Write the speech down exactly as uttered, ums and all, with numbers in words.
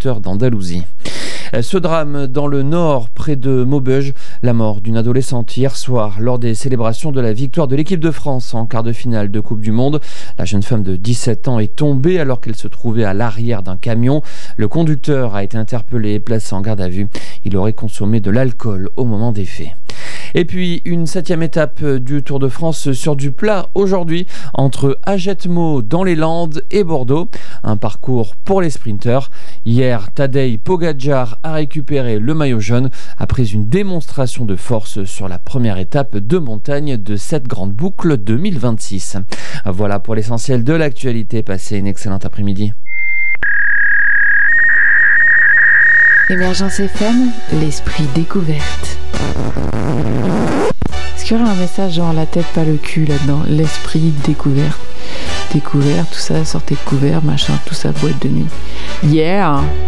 conducteur d'Andalousie. Ce drame dans le nord, près de Maubeuge, la mort d'une adolescente hier soir lors des célébrations de la victoire de l'équipe de France en quart de finale de Coupe du Monde. La jeune femme de dix-sept ans est tombée alors qu'elle se trouvait à l'arrière d'un camion. Le conducteur a été interpellé et placé en garde à vue. Il aurait consommé de l'alcool au moment des faits. Et puis, une septième étape du Tour de France sur du plat aujourd'hui entre Ajetmo dans les Landes et Bordeaux. Un parcours pour les sprinteurs. Hier, Tadej Pogačar a récupéré le maillot jaune après une démonstration de force sur la première étape de montagne de cette grande boucle deux mille vingt-six. Voilà pour l'essentiel de l'actualité. Passez une excellente après-midi. Émergence F M, l'esprit découverte. Est-ce qu'il y aurait un message genre la tête pas le cul là-dedans? L'esprit découverte. Découvert, tout ça, sortez de couvert, machin, tout ça, boîte de nuit. Yeah!